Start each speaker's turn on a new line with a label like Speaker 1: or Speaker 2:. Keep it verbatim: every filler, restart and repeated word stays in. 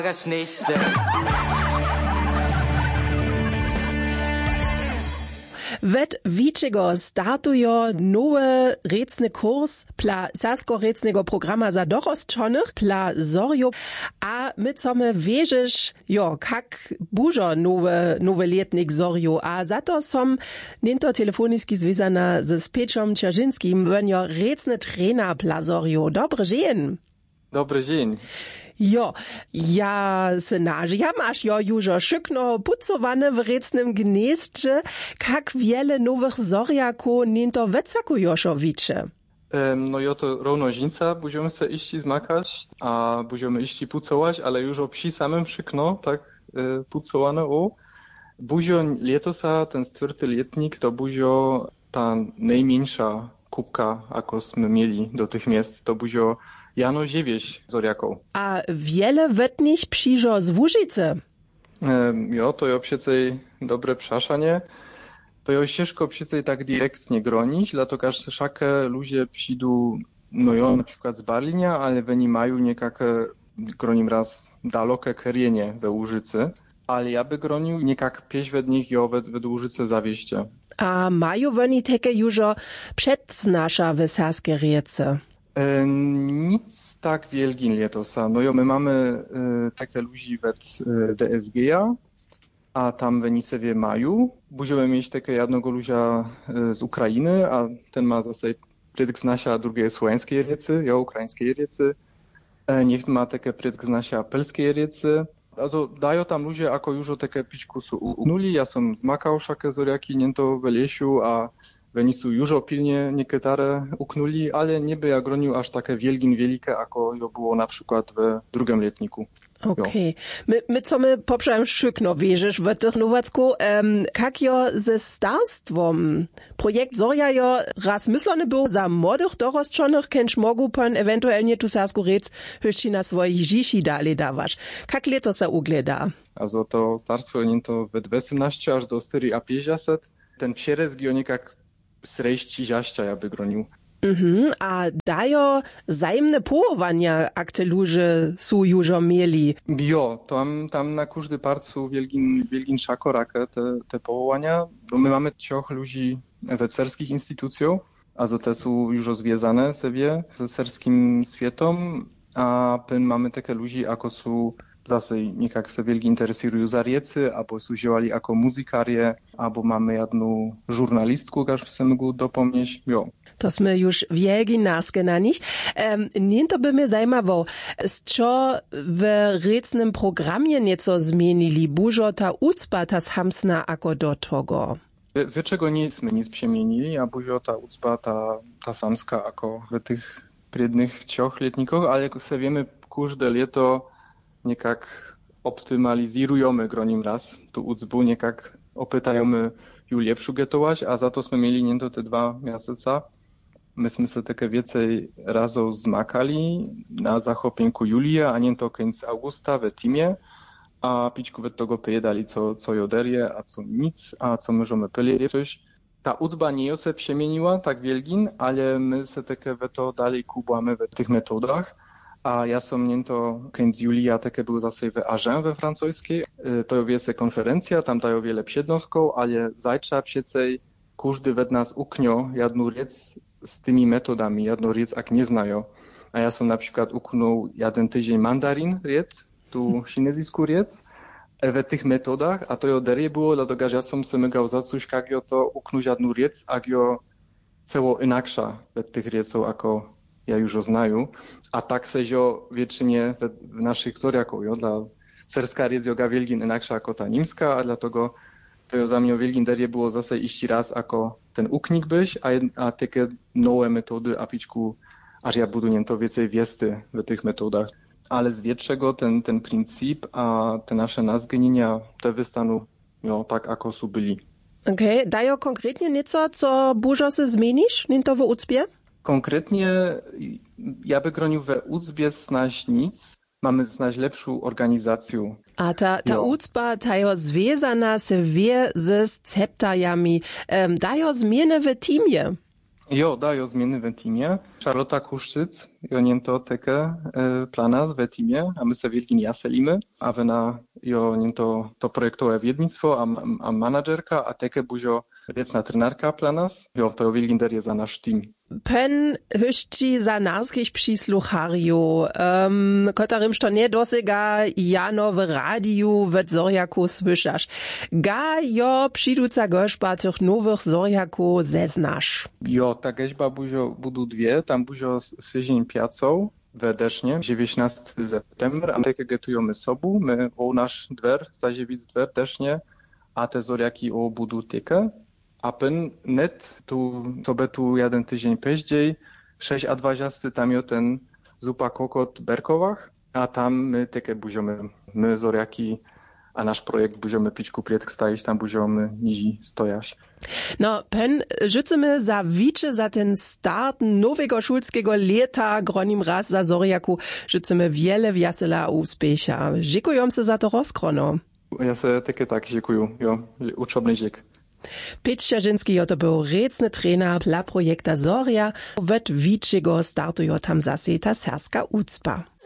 Speaker 1: Wet wiczego startujo nowy recny kurs pla sasko-recnego programa za dorosczonych pla zorjo, a my chcemy wierzyć, jo, kak bużo nowy, nowy letnik zorjo, a za to som niento telefoniski związana z Pieczom Czerzyńskim, wonjo recny trena pla zorjo. Dobry dzień.
Speaker 2: Dobry dzień.
Speaker 1: Jo, ja se nažijam, až jo južo šykno pucowane w recnym gnieździe, kak wiele nowych zorjaków niento wecaku joszo wicze.
Speaker 2: Um, no jo to równo zińca, będziemy se iści zmakać, a będziemy iści pucować, ale już o psi samym szykno, tak e, pucowane o. Buzio letosa, ten stwierty letnik, to buzio ta najmniejsza kubka, jakośmy mieli dotychmiast, to buzio Jano dziewięć zorjaków.
Speaker 1: A wiele wetnich przyjżo z Łużycy?
Speaker 2: Um, jo, to jo przecej dobre przaszanie. To jo ciężko przecej tak direktnie gronić, dlatego że szakę ludzie przyjdą, no jo, na przykład z Berlinia, ale oni mają niekake, gronim raz, dalokie kerienie we Łużycy. Ale ja by gronił niekak pieś wed nich jo wed, wed Łużyce zawieście.
Speaker 1: A mają oni takie jużo przedznasza w Saskiej Riece?
Speaker 2: E, nic tak wielgin letosa. No jo, my mamy e, takie ludzi wed e, D S G-a, a tam w Nicewie mają. Będziemy mieć takie jednego ludzia e, z Ukrainy, a ten ma zase predk z nasia drugiej słowiańskiej riecy, jo, ukraińskiej riecy. E, niech ma takie predk z nasia pelskiej riecy. Also dają tam ludzie, jako już o takie pićku su ugnuli. Ja som zmakał szakę zorjaki, niento w lesiu, a Oni są już pilnie niektóre uknuli, ale nie by ja gronił aż takie wielgin wielkie, jako jo było na przykład w drugim letniku.
Speaker 1: Okej. Okay. My, my co my poprzedłem szykno wierzysz w tych Nowacku, um, jak jo ze starstwom projekt Zorja jo raz myślony był za młodych dorosczonych, kęż mogł pan ewentualnie tu Sasku Rec höści na swoich dzieci dalej dawać. Jak leto se ugleda?
Speaker 2: Also to starstwo nie to we dwanaście aż do cztery a pięćdziesiąt. Ten przerez gionikak srejści zaścia ja by gronił.
Speaker 1: Mhm, a dajo zajemne połowania, jak te ludzie są już mieli?
Speaker 2: Jo, tam, tam na każdy part są wielgin, wielgin szakorakę te, te powołania, bo my mamy cioch ludzi we serskich instytucjach, a te są już związane sobie ze serskim światem, a pyn mamy takie ludzi, jako są zase niekak se wielgi interesują za riecy, albo są działali jako muzykarie, albo mamy jedną żurnalistku, jak se mógł dopomnieć. Jo.
Speaker 1: To sme już wielgi naskenani. Um, Niento by mnie zajmowało, z co w recnym programie nieco zmienili, bużo ta ucpa ta hamsna ako do tego?
Speaker 2: Z wieczego nic my nic przemienili, a bużo ta ucpa ta, ta samska ako w tych prednych cioch letnikach, ale jak se wiemy, każde leto niekak optymalizujemy gronim raz tu ucbu, niekak opytajemy ju lepszą getować, a za to sme mieli niento te dwa miesiące. Myśmy se takie więcej razów zmakali na zachopienku Julia, a niento końc augusta w teamie, a pićku we tego pojedali co, co joderie, a co nic, a co możemy pyli coś. Ta ucba nie se przemieniła tak wielgin, ale my se takie we to dalej kubamy w tych metodach. A ja som niento końc Julia takie był zase w Agen we francuskiej. To jest konferencja, tam dają wiele przednostków, ale zajtrza przecej każdy wed nas uknio jedną riec z tymi metodami, jedną riec jak nie znają. A ja som na przykład uknął jeden tydzień mandarin riec, tu chinezisku riec, w tych metodach, a to jo derie było, dlatego że ja som se mygał za coś, jak jo to uknąć jedną riec, jak jo ceło inaksza w tych rieców, jako ja już znają, a tak se jo wiecznie w, w naszych zorjakach, jo, dla serska riec joga wielgin inaksza jako ta nimska, a dlatego to jo za mnie wielgin derie było zase iści raz jako ten uknik byś, a, a takie nowe metody apiczku, aż ja budu niento więcej wiesty w tych metodach. Ale z wietrzego ten, ten princip, a te nasze nazgnienia, te wystaną jo, tak jako su byli.
Speaker 1: Okej, okay. Dajo konkretnie nieco, co bużo se zmienisz, niento w ucpie?
Speaker 2: Konkretnie ja by gronił we ucbie znaś nic, mamy znaś lepszą organizację.
Speaker 1: A ta, ta ucba, ta jo związana se wie ze sceptajami, um, dajo zmiany w teamie?
Speaker 2: Jo, dają zmiany w teamie. Charlotta Kuszczyc, jo niento teke e, planas w teamie, a my se wielkin jaselimy, a wena jo niento to projektowe wiednictwo, a, a managerka, a teke buzio wiecna trenarka planas, jo to jo wielkin der je za nasz team.
Speaker 1: Pen hyszci za narskich przysłuchariu, um, kotarym to nie dosega jano w radiu w Zorjaku słyszasz. Ga jo przyduca gorzba tych nowych Zorjaku zeznasz?
Speaker 2: Jo, ta geźba buzio budu dwie, tam buzio swiezień piacą we Desznie, dziewiętnastego septembra, a takie getujemy sobu, my o nasz dwer, zaziewic dwer Desznie, a te Zorjaki o budu tykę. A pen net tu sobie tu jeden tydzień później, sześć a dwadzieścia tam jo ten zupa kokot Berkowach, a tam my takie buziomy, my Zorjaki, a nasz projekt buziomy pićku prietk stajić, tam buziomy nizi stojaś.
Speaker 1: No, pen, życzymy za wicze za ten start nowego szulskiego leta, gronim raz za Zorjaku, życzymy wiele wiasela uspiecha. Dziękuję se za to rozkrono.
Speaker 2: Ja se takie tak dziękuję, jo, uczobny dzięk.
Speaker 1: Pić Czarzynski to był recny trener dla projekta Zorja. Wet wiczego startują tam zase ta serska ucpa.